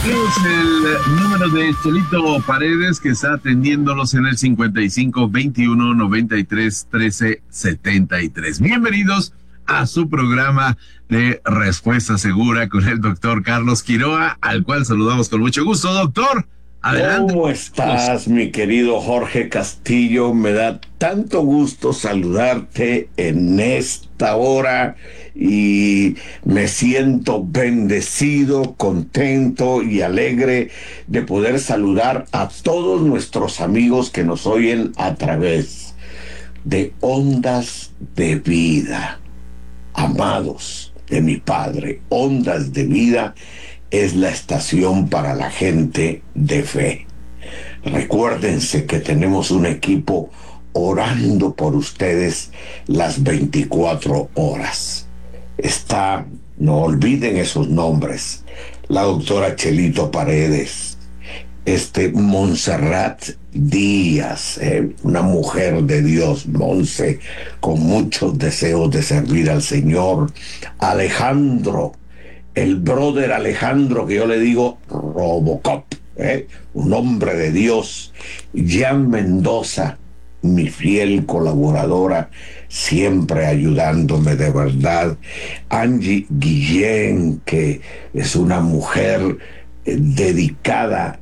Tenemos el número de Chelito Paredes, que está atendiéndonos en el 55 21 93 13 73. Bienvenidos a su programa de Respuesta Segura con el doctor Carlos Quiroa, al cual saludamos con mucho gusto. Doctor, adelante. ¿Cómo estás, mi querido Jorge Castillo? Me da tanto gusto saludarte en esta hora y me siento bendecido, contento y alegre de poder saludar a todos nuestros amigos que nos oyen a través de Ondas de Vida. Amados de mi Padre, Ondas de Vida es la estación para la gente de fe. Recuérdense que tenemos un equipo orando por ustedes las 24 horas. No olviden esos nombres: la doctora Chelito Paredes, Montserrat Díaz, una mujer de Dios, Monse, con muchos deseos de servir al Señor. Alejandro, el brother Alejandro, que yo le digo Robocop, un hombre de Dios. Jan Mendoza, mi fiel colaboradora, siempre ayudándome de verdad. Angie Guillén, que es una mujer dedicada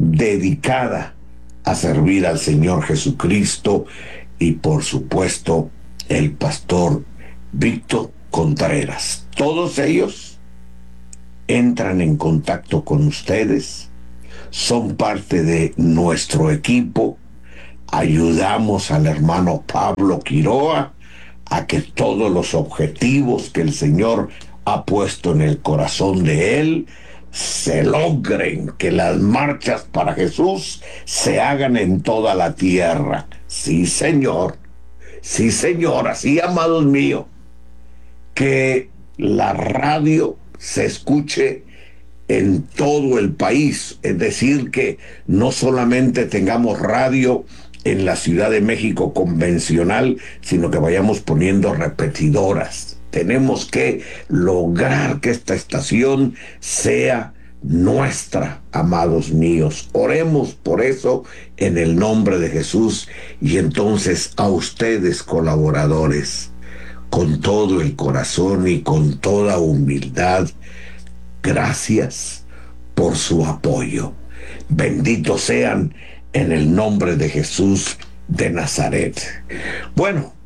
a servir al Señor Jesucristo. Y por supuesto, el pastor Víctor Contreras. Todos ellos entran en contacto con ustedes, son parte de nuestro equipo. Ayudamos al hermano Pablo Quiroa a que todos los objetivos que el Señor ha puesto en el corazón de él se logren, que las marchas para Jesús se hagan en toda la tierra. Sí, Señor, así, amados míos, que la radio se escuche en todo el país, es decir, que no solamente tengamos radio en la Ciudad de México convencional, sino que vayamos poniendo repetidoras. Tenemos que lograr que esta estación sea nuestra, amados míos. Oremos por eso en el nombre de Jesús. Y entonces a ustedes, colaboradores, con todo el corazón y con toda humildad, gracias por su apoyo. Benditos sean en el nombre de Jesús de Nazaret. Bueno,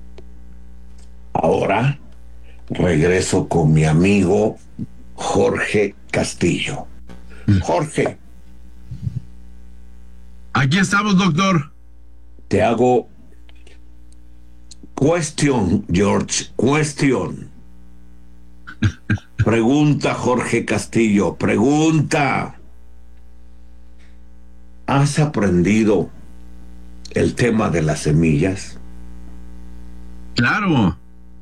ahora regreso con mi amigo Jorge Castillo. Jorge. Aquí estamos, doctor. Te hago cuestión, George, cuestión. Pregunta, Jorge Castillo, pregunta. ¿Has aprendido el tema de las semillas? Claro.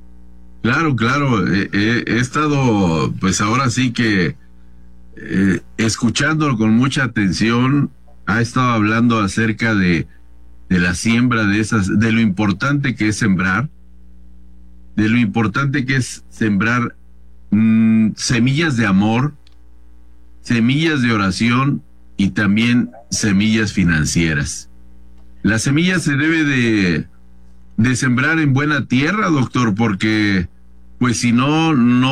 He estado, pues ahora sí que escuchándolo con mucha atención. Ha estado hablando acerca de la siembra de lo importante que es sembrar, de lo importante que es sembrar semillas de amor, semillas de oración y también semillas financieras. La semilla se debe de sembrar en buena tierra, doctor, porque pues si no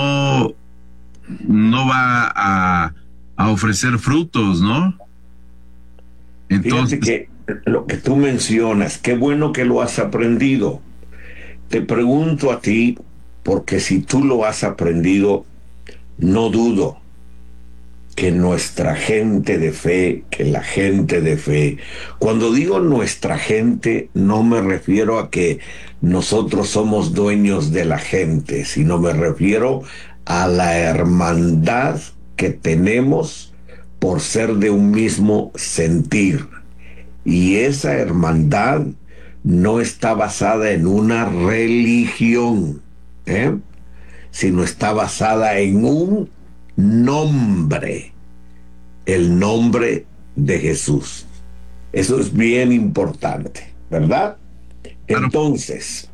va a ofrecer frutos, ¿no? Entonces, fíjate que lo que tú mencionas, qué bueno que lo has aprendido. Te pregunto a ti, porque si tú lo has aprendido, no dudo que nuestra gente de fe, que la gente de fe, cuando digo nuestra gente, no me refiero a que nosotros somos dueños de la gente, sino me refiero a la hermandad que tenemos por ser de un mismo sentir. Y esa hermandad no está basada en una religión, sino está basada en un nombre, el nombre de Jesús. Eso es bien importante, ¿verdad? Entonces,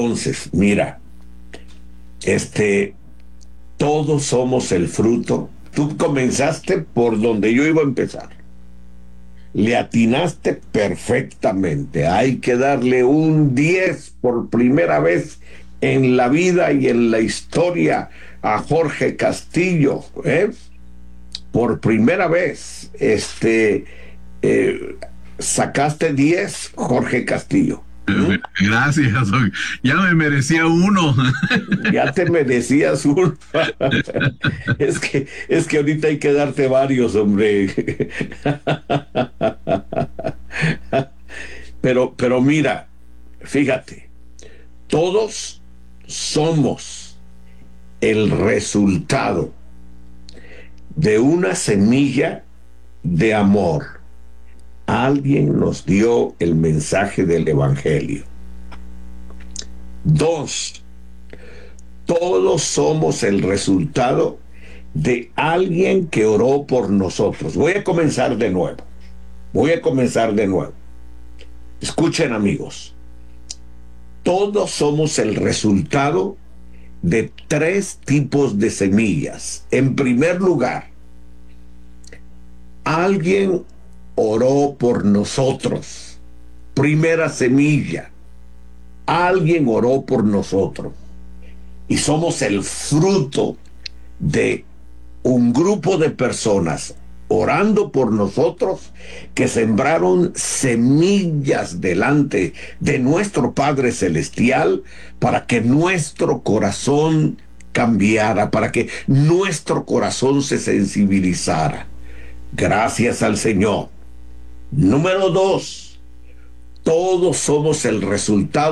mira, todos somos el fruto Tú comenzaste por donde yo iba a empezar. Le atinaste perfectamente. Hay que darle un 10 por primera vez en la vida y en la historia a Jorge Castillo, ¿eh? Por primera vez, sacaste 10, Jorge Castillo. Gracias, ya me merecía uno. Ya te merecías uno. Es que ahorita hay que darte varios, hombre. Pero mira, fíjate, todos somos el resultado de una semilla de amor. Alguien nos dio el mensaje del Evangelio. 2, todos somos el resultado de alguien que oró por nosotros. Voy a comenzar de nuevo. Escuchen, amigos. Todos somos el resultado de 3 tipos de semillas. En primer lugar, alguien oró por nosotros. Primera semilla. Alguien oró por nosotros. Y somos el fruto de un grupo de personas orando por nosotros que sembraron semillas delante de nuestro Padre Celestial para que nuestro corazón cambiara, para que nuestro corazón se sensibilizara. Gracias al Señor. Número 2, todos somos el resultado